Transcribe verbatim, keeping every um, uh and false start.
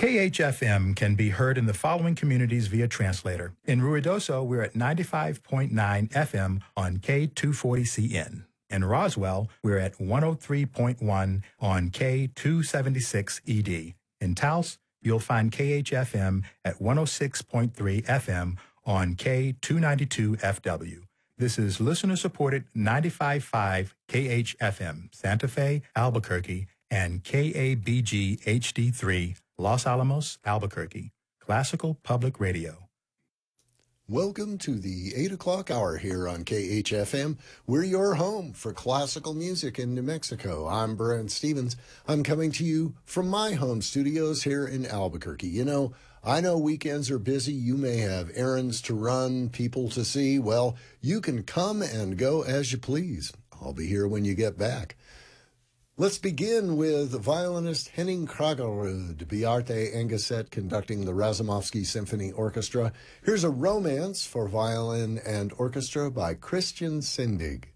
K H F M can be heard in the following communities via translator. In Ruidoso, we're at ninety-five point nine F M on K two forty C N. In Roswell, we're at one oh three point one on K two seventy-six E D. In Taos, you'll find K H F M at one oh six point three F M on K two ninety-two F W. This is listener-supported ninety-five point five K H F M, Santa Fe, Albuquerque, and K A B G H D three, Los Alamos, Albuquerque, Classical Public Radio. Welcome to the eight o'clock hour here on K H F M. We're your home for classical music in New Mexico. I'm Brent Stevens. I'm coming to you from my home studios here in Albuquerque. You know, I know weekends are busy. You may have errands to run, people to see. Well, you can come and go as you please. I'll be here when you get back. Let's begin with violinist Henning Kraggerud, Beate Engeset conducting the Razumovsky Symphony Orchestra. Here's a romance for violin and orchestra by Christian Sindig.